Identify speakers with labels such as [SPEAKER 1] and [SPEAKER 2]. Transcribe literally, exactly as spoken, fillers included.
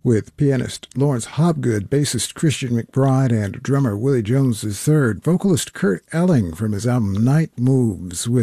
[SPEAKER 1] with pianist Lawrence Hobgood, bassist Christian McBride, and drummer Willie Jones the third. Vocalist Kurt Elling from his album Night Moves with